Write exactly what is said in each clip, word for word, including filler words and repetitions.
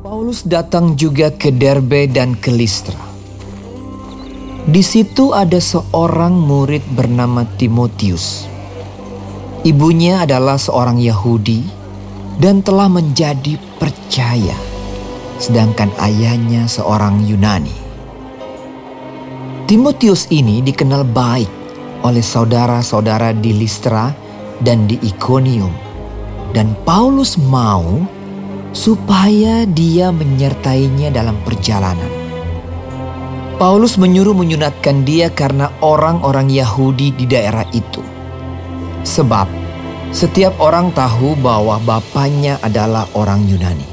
Paulus datang juga ke Derbe dan ke Listra. Di situ ada seorang murid bernama Timotius. Ibunya adalah seorang Yahudi dan telah menjadi percaya, sedangkan ayahnya seorang Yunani. Timotius ini dikenal baik oleh saudara-saudara di Listra dan di Ikonium, dan Paulus mau supaya dia menyertainya dalam perjalanan. Paulus menyuruh menyunatkan dia karena orang-orang Yahudi di daerah itu. Sebab setiap orang tahu bahwa bapaknya adalah orang Yunani.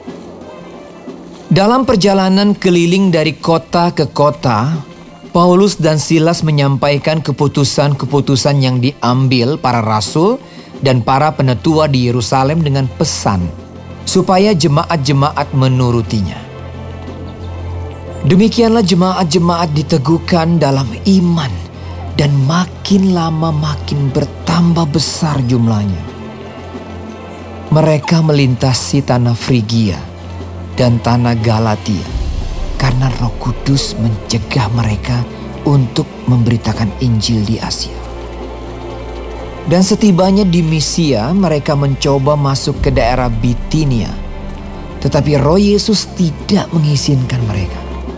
Dalam perjalanan keliling dari kota ke kota, Paulus dan Silas menyampaikan keputusan-keputusan yang diambil para rasul dan para penetua di Yerusalem dengan pesan supaya jemaat-jemaat menurutinya. Demikianlah jemaat-jemaat diteguhkan dalam iman dan makin lama makin bertambah besar jumlahnya. Mereka melintasi tanah Frigia dan tanah Galatia karena Roh Kudus mencegah mereka untuk memberitakan Injil di Asia. Dan setibanya di Misia, mereka mencoba masuk ke daerah Bitinia. Tetapi Roh Yesus tidak mengizinkan mereka.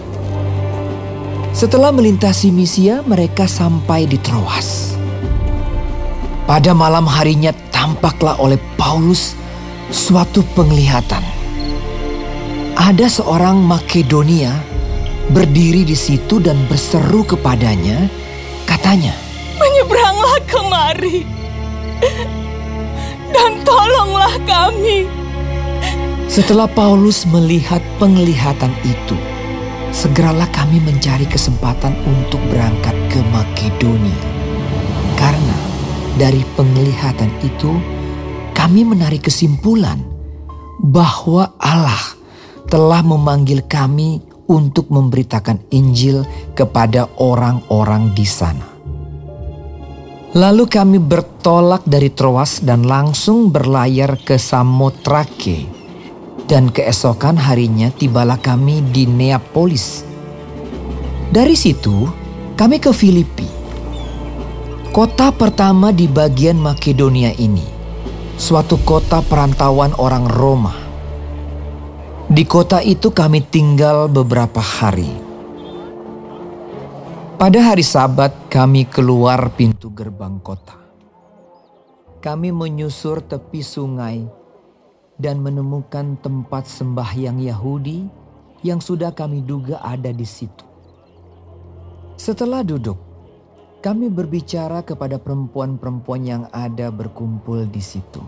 Setelah melintasi Misia, mereka sampai di Troas. Pada malam harinya tampaklah oleh Paulus suatu penglihatan. Ada seorang Makedonia berdiri di situ dan berseru kepadanya, katanya, "Menyeberanglah kemari dan tolonglah kami." Setelah Paulus melihat penglihatan itu, segeralah kami mencari kesempatan untuk berangkat ke Makedonia. Karena dari penglihatan itu, kami menarik kesimpulan bahwa Allah telah memanggil kami untuk memberitakan Injil kepada orang-orang di sana. Lalu kami bertolak dari Troas dan langsung berlayar ke Samotrake. Dan keesokan harinya tibalah kami di Neapolis. Dari situ kami ke Filipi, kota pertama di bagian Makedonia ini, suatu kota perantauan orang Roma. Di kota itu kami tinggal beberapa hari. Pada hari Sabat kami keluar pintu gerbang kota. Kami menyusur tepi sungai dan menemukan tempat sembahyang Yahudi yang sudah kami duga ada di situ. Setelah duduk, kami berbicara kepada perempuan-perempuan yang ada berkumpul di situ.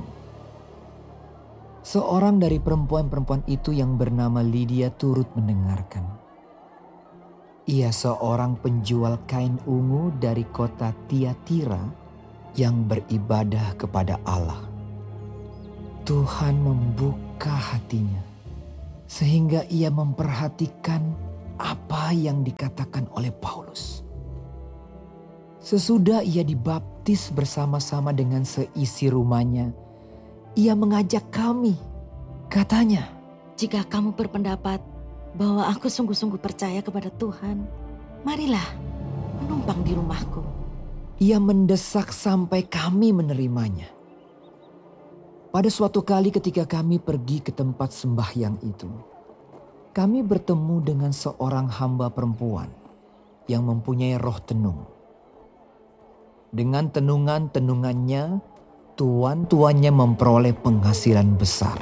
Seorang dari perempuan-perempuan itu yang bernama Lydia turut mendengarkan. Ia seorang penjual kain ungu dari kota Tiatira yang beribadah kepada Allah. Tuhan membuka hatinya sehingga ia memperhatikan apa yang dikatakan oleh Paulus. Sesudah ia dibaptis bersama-sama dengan seisi rumahnya, ia mengajak kami. Katanya, "Jika kamu berpendapat bahwa aku sungguh-sungguh percaya kepada Tuhan, marilah menumpang di rumahku." Ia mendesak sampai kami menerimanya. Pada suatu kali ketika kami pergi ke tempat sembahyang itu, kami bertemu dengan seorang hamba perempuan yang mempunyai roh tenung. Dengan tenungan-tenungannya, tuan-tuannya memperoleh penghasilan besar.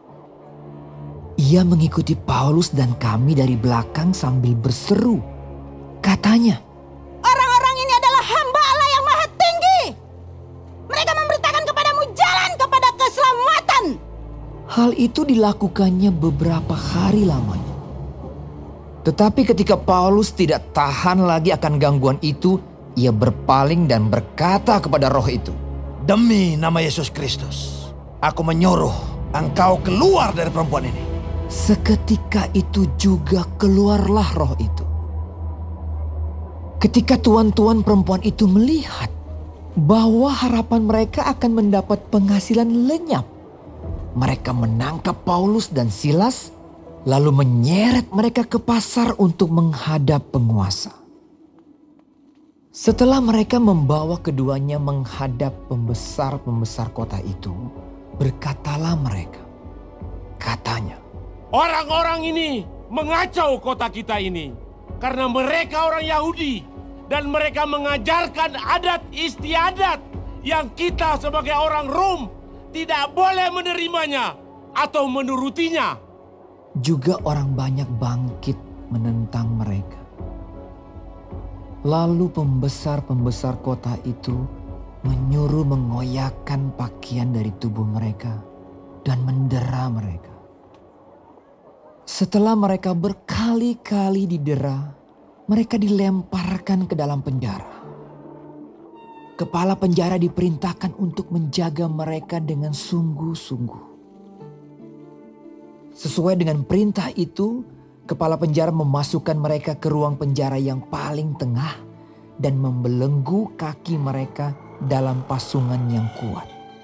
Ia mengikuti Paulus dan kami dari belakang sambil berseru. Katanya, "Orang-orang ini adalah hamba Allah yang Maha Tinggi. Mereka memberitakan kepadamu jalan kepada keselamatan." Hal itu dilakukannya beberapa hari lamanya. Tetapi ketika Paulus tidak tahan lagi akan gangguan itu, ia berpaling dan berkata kepada roh itu, "Demi nama Yesus Kristus, aku menyuruh engkau keluar dari perempuan ini." Seketika itu juga keluarlah roh itu. Ketika tuan-tuan perempuan itu melihat bahwa harapan mereka akan mendapat penghasilan lenyap, mereka menangkap Paulus dan Silas, lalu menyeret mereka ke pasar untuk menghadap penguasa. Setelah mereka membawa keduanya menghadap pembesar-pembesar kota itu, berkatalah mereka, katanya, "Orang-orang ini mengacau kota kita ini karena mereka orang Yahudi dan mereka mengajarkan adat istiadat yang kita sebagai orang Rom tidak boleh menerimanya atau menurutinya." Juga orang banyak bangkit menentang mereka. Lalu pembesar-pembesar kota itu menyuruh mengoyakkan pakaian dari tubuh mereka dan mendera mereka. Setelah mereka berkali-kali didera, mereka dilemparkan ke dalam penjara. Kepala penjara diperintahkan untuk menjaga mereka dengan sungguh-sungguh. Sesuai dengan perintah itu, kepala penjara memasukkan mereka ke ruang penjara yang paling tengah dan membelenggu kaki mereka dalam pasungan yang kuat.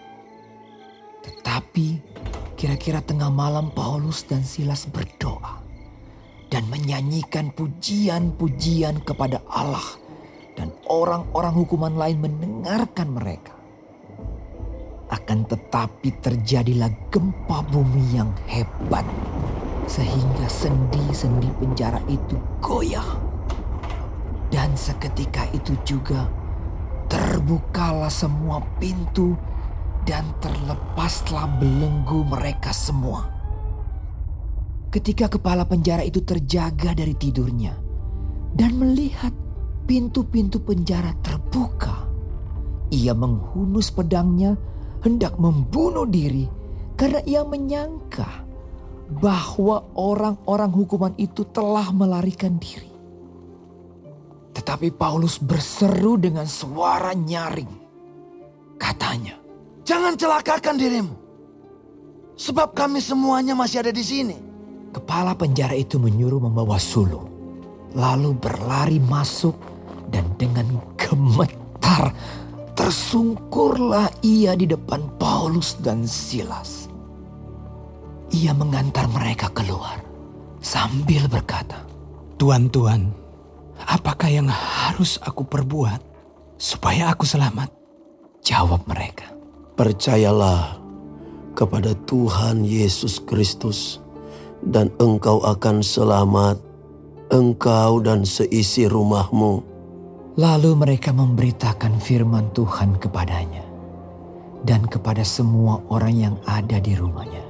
Tetapi kira-kira tengah malam Paulus dan Silas berdoa dan menyanyikan pujian-pujian kepada Allah, dan orang-orang hukuman lain mendengarkan mereka. Akan tetapi terjadilah gempa bumi yang hebat, sehingga sendi-sendi penjara itu goyah. Dan seketika itu juga terbukalah semua pintu dan terlepaslah belenggu mereka semua. Ketika kepala penjara itu terjaga dari tidurnya dan melihat pintu-pintu penjara terbuka, ia menghunus pedangnya hendak membunuh diri karena ia menyangka bahwa orang-orang hukuman itu telah melarikan diri. Tetapi Paulus berseru dengan suara nyaring. Katanya, "Jangan celakakan dirimu, sebab kami semuanya masih ada di sini." Kepala penjara itu menyuruh membawa sulung, lalu berlari masuk dan dengan gemetar tersungkurlah ia di depan Paulus dan Silas. Ia mengantar mereka keluar sambil berkata, "Tuan-tuan, apakah yang harus aku perbuat supaya aku selamat?" Jawab mereka, "Percayalah kepada Tuhan Yesus Kristus dan engkau akan selamat, engkau dan seisi rumahmu." Lalu mereka memberitakan firman Tuhan kepadanya dan kepada semua orang yang ada di rumahnya.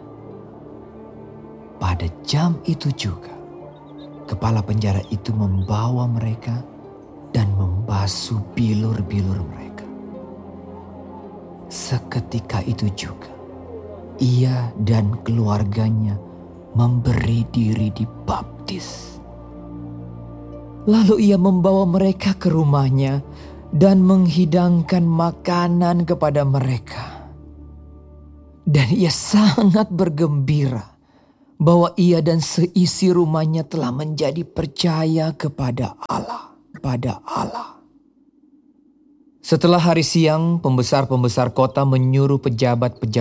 Pada jam itu juga, kepala penjara itu membawa mereka dan membasuh bilur-bilur mereka. Seketika itu juga, ia dan keluarganya memberi diri dibaptis. Lalu ia membawa mereka ke rumahnya dan menghidangkan makanan kepada mereka. Dan ia sangat bergembira bahwa ia dan seisi rumahnya telah menjadi percaya kepada Allah, pada Allah. Setelah hari siang, pembesar-pembesar kota menyuruh pejabat-pejabat